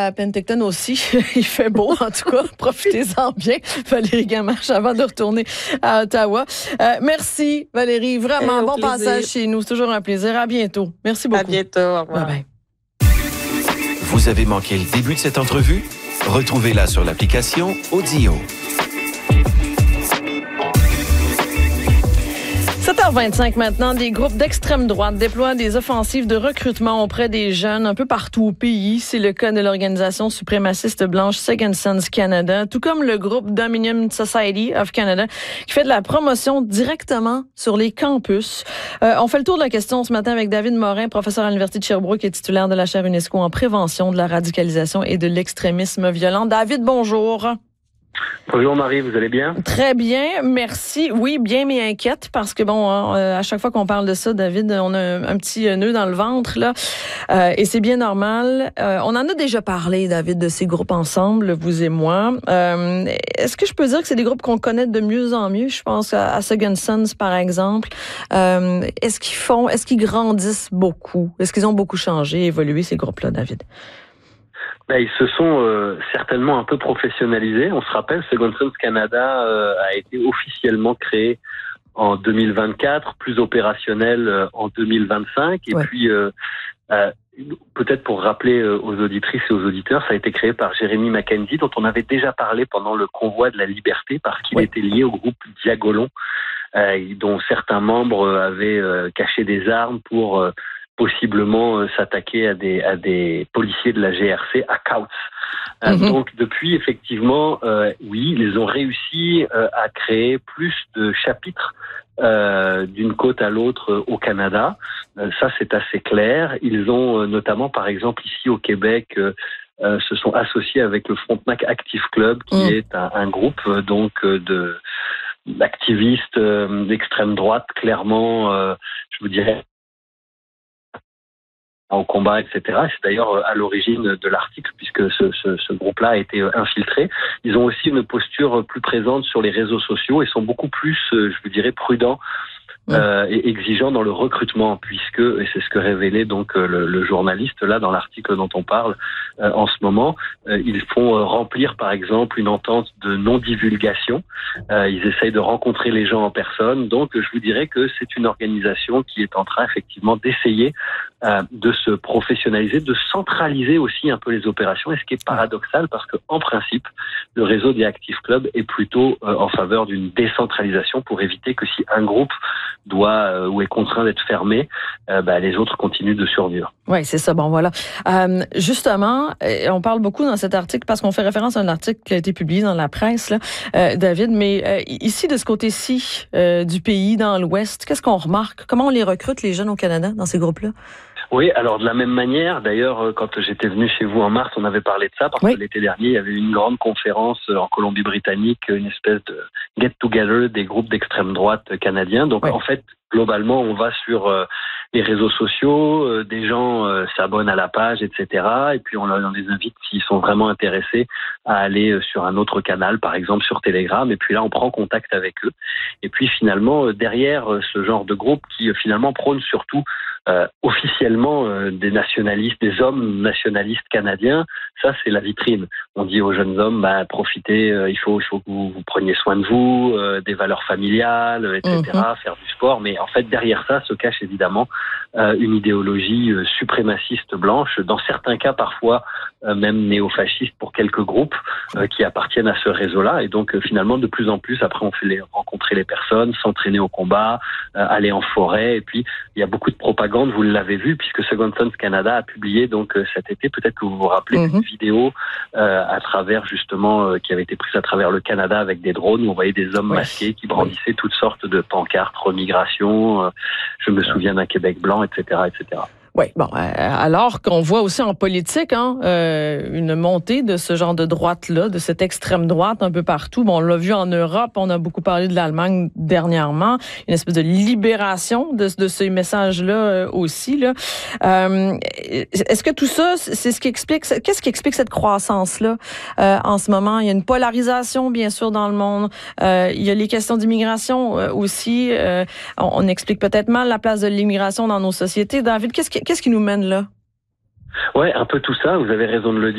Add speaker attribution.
Speaker 1: à Penticton aussi. Il fait beau, en tout cas. Profitez-en bien, Valérie Gamache, avant de retourner à Ottawa. Merci, Valérie. Vraiment, bon passage chez nous. C'est toujours un plaisir. À bientôt. Merci beaucoup.
Speaker 2: À bientôt. Au revoir.
Speaker 1: Bye-bye.
Speaker 3: Vous avez manqué le début de cette entrevue? Retrouvez-la sur l'application Audio.
Speaker 1: 7h25 maintenant, des groupes d'extrême droite déploient des offensives de recrutement auprès des jeunes un peu partout au pays. C'est le cas de l'organisation suprémaciste blanche Second Sons Canada, tout comme le groupe Dominion Society of Canada, qui fait de la promotion directement sur les campus. On fait le tour de la question ce matin avec David Morin, professeur à l'Université de Sherbrooke et titulaire de la chaire UNESCO en prévention de la radicalisation et de l'extrémisme violent. David, bonjour.
Speaker 4: Bonjour Marie, vous allez bien? Très bien,
Speaker 1: merci. Oui, bien mais inquiète parce que à chaque fois qu'on parle de ça, David, on a un petit nœud dans le ventre là, et c'est bien normal. On en a déjà parlé, David, de ces groupes ensemble, vous et moi. Est-ce que je peux dire que c'est des groupes qu'on connaît de mieux en mieux? Je pense à Second Sons par exemple. Est-ce qu'ils grandissent beaucoup? Est-ce qu'ils ont beaucoup changé, évolué ces groupes-là, David?
Speaker 4: Ils se sont certainement un peu professionnalisés. On se rappelle, Second Sons Canada a été officiellement créé en 2024, plus opérationnel en 2025. Et puis, peut-être pour rappeler aux auditrices et aux auditeurs, ça a été créé par Jérémy Mackenzie, dont on avait déjà parlé pendant le convoi de la liberté, parce qu'il était lié au groupe Diagolon, dont certains membres avaient caché des armes pour possiblement s'attaquer à des policiers de la GRC à Coutts. Donc depuis, effectivement, oui, ils ont réussi à créer plus de chapitres d'une côte à l'autre au Canada. Ça, c'est assez clair. Ils ont notamment, par exemple, ici au Québec, se sont associés avec le Frontenac Active Club, qui est un groupe d'activistes d'extrême droite, clairement, je vous dirais, au combat, etc. C'est d'ailleurs à l'origine de l'article, puisque ce groupe-là a été infiltré. Ils ont aussi une posture plus présente sur les réseaux sociaux et sont beaucoup plus, je vous dirais, prudents et exigeants dans le recrutement, puisque, et c'est ce que révélait donc le journaliste là dans l'article dont on parle en ce moment, ils font remplir par exemple une entente de non-divulgation. Ils essayent de rencontrer les gens en personne. Donc je vous dirais que c'est une organisation qui est en train effectivement d'essayer de se professionnaliser, de centraliser aussi un peu les opérations, et ce qui est paradoxal parce que en principe, le réseau des Active Club est plutôt en faveur d'une décentralisation pour éviter que si un groupe doit ou est contraint d'être fermé, les autres continuent de survivre.
Speaker 1: Oui, c'est ça. Bon, voilà. Justement, on parle beaucoup dans cet article parce qu'on fait référence à un article qui a été publié dans la presse, là, David, mais ici, de ce côté-ci du pays, dans l'Ouest, qu'est-ce qu'on remarque? Comment on les recrute, les jeunes au Canada, dans ces groupes-là?
Speaker 4: Oui, alors de la même manière, d'ailleurs, quand j'étais venu chez vous en mars, on avait parlé de ça, parce que l'été dernier, il y avait eu une grande conférence en Colombie-Britannique, une espèce de get-together des groupes d'extrême droite canadiens. Donc en fait, globalement, on va sur les réseaux sociaux, des gens s'abonnent à la page, etc. Et puis on les invite, s'ils sont vraiment intéressés, à aller sur un autre canal, par exemple sur Telegram. Et puis là, on prend contact avec eux. Et puis finalement, derrière ce genre de groupe qui finalement prône surtout officiellement des nationalistes, des hommes nationalistes canadiens, ça c'est la vitrine. On dit aux jeunes hommes, profitez, il faut que vous preniez soin de vous, des valeurs familiales, etc., faire du sport. Mais en fait, derrière ça se cache évidemment une idéologie suprémaciste blanche, dans certains cas parfois même néo-fasciste pour quelques groupes qui appartiennent à ce réseau-là. Et donc finalement, de plus en plus, après on fait rencontrer les personnes, s'entraîner au combat, aller en forêt. Et puis il y a beaucoup de propagande, vous l'avez vu, puisque Second Sons Canada a publié donc cet été, peut-être que vous vous rappelez, une vidéo à travers justement qui avait été prise à travers le Canada avec des drones où on voyait des hommes masqués qui brandissaient toutes sortes de pancartes, remigration, je me souviens d'un Québec blanc, etc., etc.
Speaker 1: Oui, bon, alors qu'on voit aussi en politique une montée de ce genre de droite-là, de cette extrême droite un peu partout. Bon, on l'a vu en Europe, on a beaucoup parlé de l'Allemagne dernièrement, une espèce de libération de ces messages-là aussi. Là. Est-ce que tout ça, c'est ce qui explique, qu'est-ce qui explique cette croissance-là en ce moment? Il y a une polarisation, bien sûr, dans le monde. Il y a les questions d'immigration aussi. On explique peut-être mal la place de l'immigration dans nos sociétés. David, qu'est-ce qui nous mène là?
Speaker 4: Ouais, un peu tout ça, vous avez raison de le dire.